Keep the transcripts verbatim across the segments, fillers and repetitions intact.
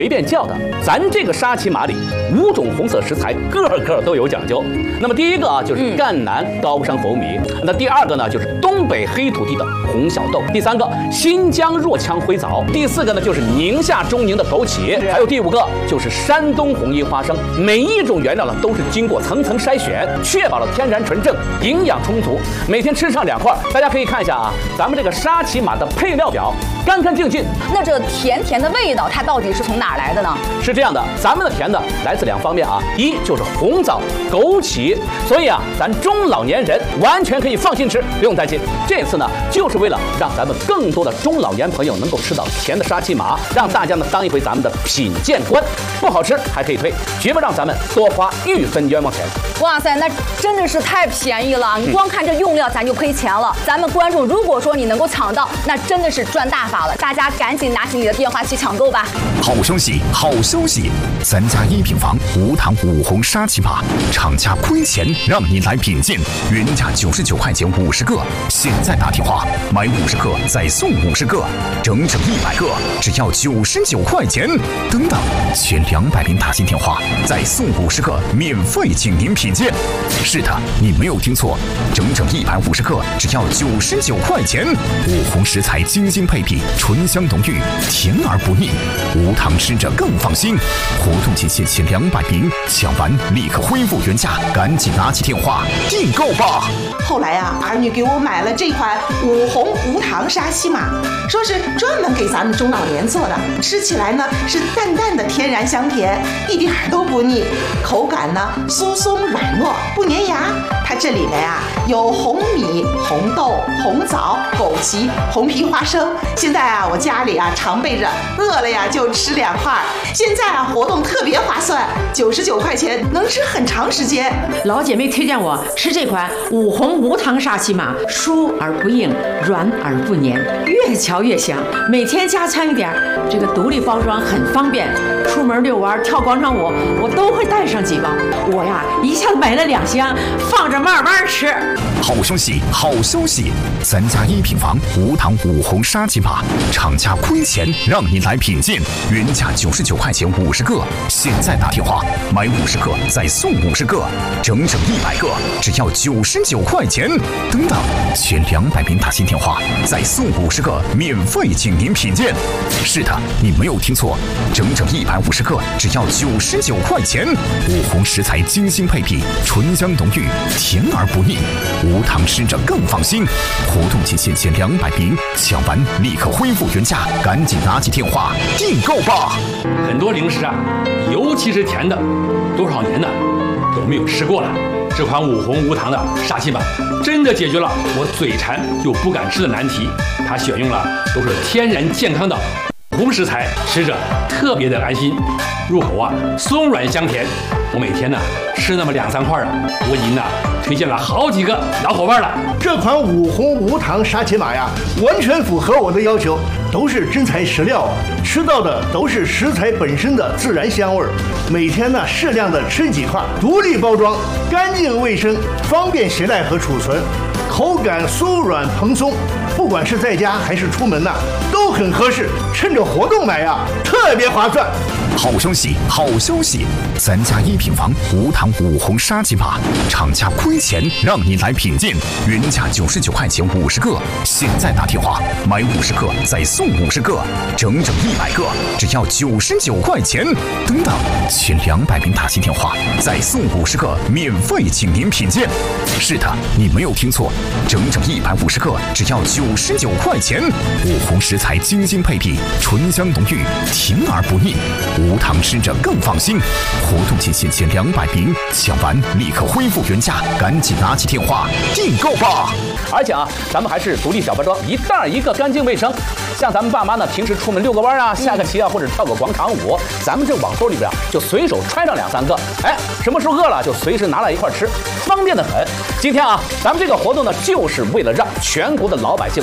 随便叫的，咱这个沙琪玛里五种红色食材个个都有讲究。那么第一个啊就是赣南高山红米，那第二个呢就是东北黑土地的红小豆，第三个新疆若羌灰枣，第四个呢就是宁夏中宁的枸杞，还有第五个就是山东红衣花生。每一种原料呢都是经过层层筛选，确保了天然纯正、营养充足。每天吃上两块，大家可以看一下啊，咱们这个沙琪玛的配料表，干干净净。 那这甜甜的味道，它到底是从哪儿来的呢？ 是这样的，咱们的甜呢来自两方面啊，一就是红枣、枸杞，所以啊，咱中老年人完全可以放心吃，不用担心。这次呢，就是为了让咱们更多的中老年朋友能够吃到甜的沙琪玛，让大家呢当一回咱们的品鉴官，不好吃还可以退，绝不让咱们多花一分冤枉钱。 哇塞，那真的是太便宜了！你光看这用料，咱就亏钱了。咱们观众如果说你能够抢到，那真的是赚大发了。大家赶紧拿起你的电话去抢购吧！ 好消息，好消息！咱家一品房无糖五红沙琪玛，厂家亏钱让你来品鉴，原价九十九块钱五十个，现在打电话买五十个再送五十个，整整一百个，只要九十九块钱。等等，前两百名打进电话再送五十个免费请您品鉴。是的，你没有听错，整整一百五十个，只要九十九块钱。五红食材精心配比，醇香浓郁，甜而不腻，无糖吃着更放心。活动期限前两百名，抢完立刻恢复原价，赶紧拿起电话订购吧。 后来啊，儿女给我买了这款五红无糖沙琪玛，说是专门给咱们中老年做的，吃起来呢是淡淡的天然香甜，一点都不腻，口感呢酥松软糯，不粘牙。它这里面啊有红米、红豆、红枣、枸杞、红皮花生。现在啊我家里啊常备着，饿了呀就吃两块。现在啊活动特别划算，九十九块钱能吃很长时间。 老姐妹推荐我吃这款五红无糖沙琪玛，酥而不硬，软而不黏，越嚼越香。每天加强一点，这个独立包装很方便，出门遛弯、跳广场舞，我都会带上几包。我呀一下子买了两箱，放着慢慢吃。 好消息，好消息！咱家一品房无糖五红沙琪玛，厂家亏钱让你来品鉴，原价九十九块钱五十个，现在打电话买五十个再送五十个，整整一百个，只要九十九块钱。等等，前两百名打进电话再送五十个免费请您品鉴。是的，你没有听错，整整一百五十个，只要九十九块钱。五红食材精心配比，醇香浓郁，甜而不腻，无糖吃着更放心。活动期限前两百名，抢完立刻恢复原价，赶紧拿起电话订购吧。 很多零食啊，尤其是甜的，多少年呢都没有吃过了。这款五红无糖的沙琪玛真的解决了我嘴馋又不敢吃的难题。它选用了都是天然健康的红食材，吃着特别的安心，入口啊松软香甜。我每天呢吃那么两三块啊，我已经呢推荐了好几个老伙伴了。 这款五红无糖沙琪玛呀，完全符合我的要求，都是真材实料啊，吃到的都是食材本身的自然香味儿。每天呢适量的吃几块，独立包装，干净卫生，方便携带和储存，口感酥软蓬松，不管是在家还是出门呐、啊，都很合适。趁着活动买呀，特别划算。 好消息，好消息！咱家一品房无糖五红沙琪玛，厂家亏钱让你来品鉴，原价九十九块钱五十个，现在打电话买五十个再送五十个，整整一百个，只要九十九块钱。等等，前两百名打进电话再送五十个免费请您品鉴。是的，你没有听错，整整一百五十个，只要九十九块钱。五红食材精心配比，醇香浓郁，甜而不腻，无糖吃着更放心。活动期限前两百名，抢完立刻恢复原价，赶紧拿起电话订购吧。 而且啊，咱们还是独立小包装，一袋一个，干净卫生。像咱们爸妈呢，平时出门遛个弯啊、下个棋啊，或者跳个广场舞，咱们这网兜里边就随手揣上两三个，哎，什么时候饿了就随时拿来一块吃，方便的很。今天啊，咱们这个活动呢，就是为了让全国的老百姓都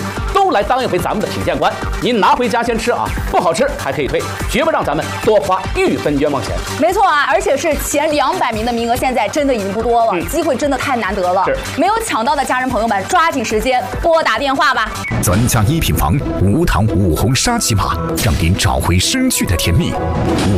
都来当一回咱们的品鉴官。您拿回家先吃啊，不好吃还可以退，绝不让咱们多花一分冤枉钱。 没错啊，而且是前两百名的名额，现在真的已经不多了，嗯、机会真的太难得了。没有抢到的家人朋友们，抓紧时间拨打电话吧。 咱家一品房无糖五红沙琪玛，让您找回失去的甜蜜。